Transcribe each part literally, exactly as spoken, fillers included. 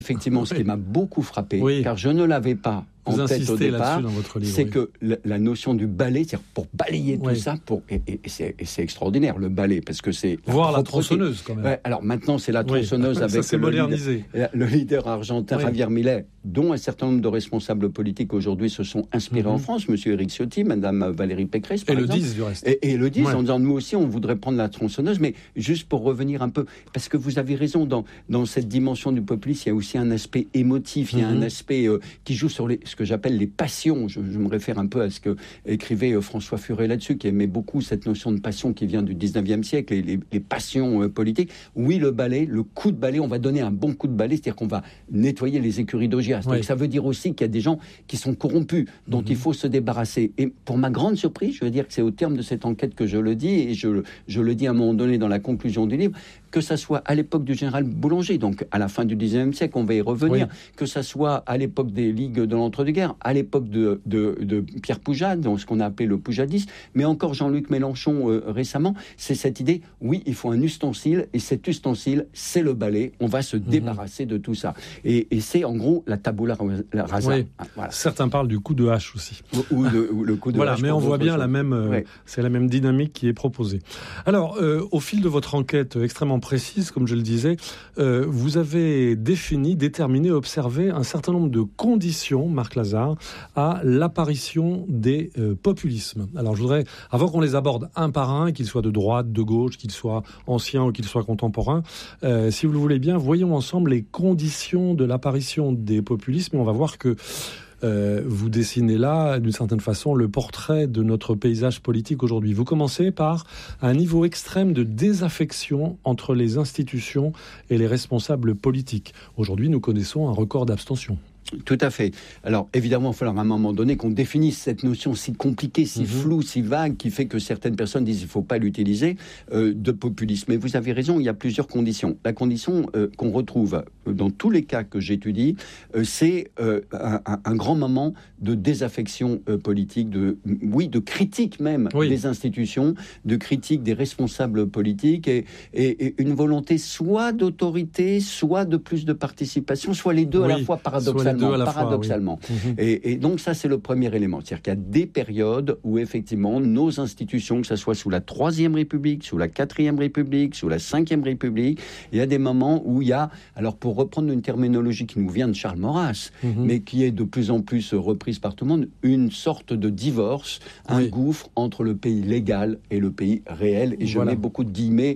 Effectivement, ce oui. qui m'a beaucoup frappé, oui. car je ne l'avais pas Vous en tête au départ, dans votre livre, c'est oui. que la, la notion du balai, c'est-à-dire pour balayer oui. tout ça, pour, et, et, et, c'est, et c'est extraordinaire le balai, parce que c'est... La Voir propreté. la tronçonneuse quand même. Ouais, alors maintenant c'est la tronçonneuse oui. avec ça, le, modernisé. Leader, le leader argentin oui. Javier Milei, dont un certain nombre de responsables politiques aujourd'hui se sont inspirés mm-hmm. en France, monsieur Éric Ciotti, madame Valérie Pécresse par Et exemple. le disent du reste. Et, et le disent ouais. en disant nous aussi on voudrait prendre la tronçonneuse, mais juste pour revenir un peu, parce que vous avez raison, dans, dans cette dimension du populisme, il y a aussi un aspect émotif, il y a mm-hmm. un aspect euh, qui joue sur les, ce que j'appelle les passions. Je, je me réfère un peu à ce que écrivait euh, François Furet là-dessus, qui aimait beaucoup cette notion de passion qui vient du dix-neuvième siècle, les, les, les passions euh, politiques. Oui, le balai, le coup de balai, on va donner un bon coup de balai, c'est-à-dire qu'on va nettoyer les écuries d'Augias. Oui. Donc ça veut dire aussi qu'il y a des gens qui sont corrompus, dont mm-hmm. il faut se débarrasser. Et pour ma grande surprise, je veux dire que c'est au terme de cette enquête que je le dis, et je, je le dis à un moment donné dans la conclusion du livre, que ça soit à l'époque du général Boulanger, donc à la fin du dix-neuvième siècle, on va y revenir, oui. que ça soit à l'époque des ligues de l'entre-deux-guerres, à l'époque de, de, de Pierre Poujade, donc ce qu'on a appelé le poujadisme, mais encore Jean-Luc Mélenchon euh, récemment, c'est cette idée, oui, il faut un ustensile, et cet ustensile, c'est le balai, on va se mmh. débarrasser de tout ça. Et, et c'est en gros la tabula rasa. Oui. Voilà. Certains parlent du coup de hache aussi. Ou, ou, de, ou le coup de voilà, hache. Mais on voit bien choses. la même, euh, oui. c'est la même dynamique qui est proposée. Alors, euh, au fil de votre enquête extrêmement précise, comme je le disais, euh, vous avez défini, déterminé, observé un certain nombre de conditions, Marc Lazare, à l'apparition des euh, populismes. Alors, je voudrais, avant qu'on les aborde un par un, qu'ils soient de droite, de gauche, qu'ils soient anciens ou qu'ils soient contemporains, euh, si vous le voulez bien, voyons ensemble les conditions de l'apparition des populismes, et on va voir que Euh, vous dessinez là, d'une certaine façon, le portrait de notre paysage politique aujourd'hui. Vous commencez par un niveau extrême de désaffection entre les institutions et les responsables politiques. Aujourd'hui, nous connaissons un record d'abstention. Tout à fait. Alors, évidemment, il va falloir à un moment donné qu'on définisse cette notion si compliquée, si mmh. floue, si vague, qui fait que certaines personnes disent qu'il ne faut pas l'utiliser, euh, de populisme. Mais vous avez raison, il y a plusieurs conditions. La condition euh, qu'on retrouve dans tous les cas que j'étudie, euh, c'est euh, un, un grand moment de désaffection euh, politique, de, oui, de critique même oui. des institutions, de critique des responsables politiques, et, et, et une volonté soit d'autorité, soit de plus de participation, soit les deux oui. à la fois paradoxalement. paradoxalement. Fois, oui. et, et donc ça, c'est le premier élément. C'est-à-dire qu'il y a des périodes où, effectivement, nos institutions, que ce soit sous la Troisième République, sous la Quatrième République, sous la Cinquième République, il y a des moments où il y a, alors pour reprendre une terminologie qui nous vient de Charles Maurras, mm-hmm. mais qui est de plus en plus reprise par tout le monde, une sorte de divorce, un oui. gouffre entre le pays légal et le pays réel. Et je voilà. mets beaucoup de guillemets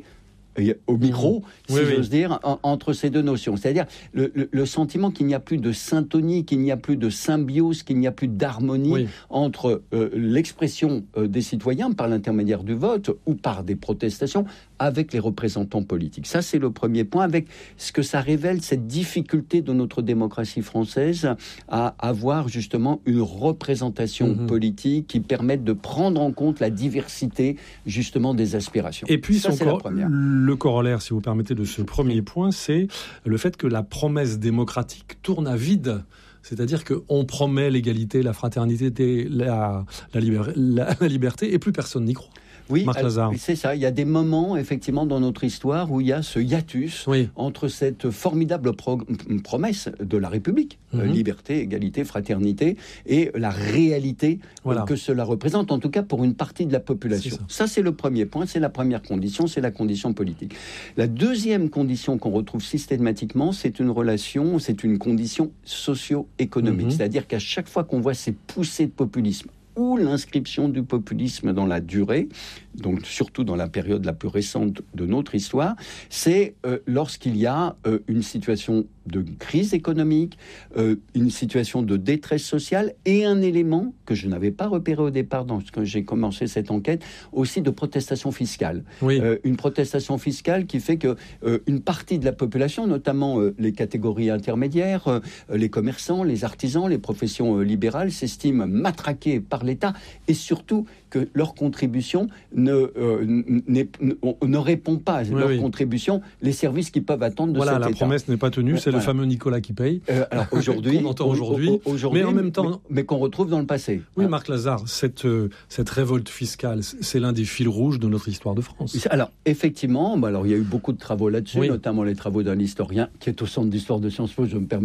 au micro, mmh. si oui, j'ose oui. dire, en, entre ces deux notions. C'est-à-dire le, le, le sentiment qu'il n'y a plus de syntonie, qu'il n'y a plus de symbiose, qu'il n'y a plus d'harmonie oui. entre euh, l'expression euh, des citoyens par l'intermédiaire du vote ou par des protestations avec les représentants politiques. Ça, c'est le premier point, avec ce que ça révèle, cette difficulté de notre démocratie française à avoir justement une représentation mmh. politique qui permette de prendre en compte la diversité justement des aspirations. Et puis, ça, c'est la première. Le corollaire, si vous permettez, de ce premier point, c'est le fait que la promesse démocratique tourne à vide. C'est-à-dire qu'on promet l'égalité, la fraternité, la, la, liber- la, la liberté, et plus personne n'y croit. Oui, Marc Lazare. C'est ça. Il y a des moments, effectivement, dans notre histoire où il y a ce hiatus oui. entre cette formidable pro- promesse de la République, mm-hmm. euh, liberté, égalité, fraternité, et la réalité voilà. euh, que cela représente, en tout cas pour une partie de la population. C'est ça. ça, c'est le premier point, c'est la première condition, c'est la condition politique. La deuxième condition qu'on retrouve systématiquement, c'est une relation, c'est une condition socio-économique. Mm-hmm. C'est-à-dire qu'à chaque fois qu'on voit ces poussées de populisme, ou l'inscription du populisme dans la durée, donc surtout dans la période la plus récente de notre histoire, c'est euh, lorsqu'il y a euh, une situation de crise économique, euh, une situation de détresse sociale et un élément que je n'avais pas repéré au départ dans ce que j'ai commencé cette enquête, aussi de protestation fiscale. Oui. Euh, une protestation fiscale qui fait que euh, une partie de la population, notamment euh, les catégories intermédiaires, euh, les commerçants, les artisans, les professions euh, libérales, s'estiment matraqués par l'État, et surtout que leur contribution ne, euh, n'est, ne répond pas à oui, leur oui. contribution, les services qu'ils peuvent attendre de voilà, cet la État. promesse n'est pas tenue, c'est voilà. le fameux Nicolas qui paye. Euh, alors aujourd'hui, qu'on entend aujourd'hui, aujourd'hui, mais en même temps, mais, mais qu'on retrouve dans le passé. Oui, hein. Marc Lazare, cette, euh, cette révolte fiscale, c'est l'un des fils rouges de notre histoire de France. Alors, effectivement, bah alors, il y a eu beaucoup de travaux là-dessus, oui. notamment les travaux d'un historien qui est au centre d'histoire de Sciences Po, je me permets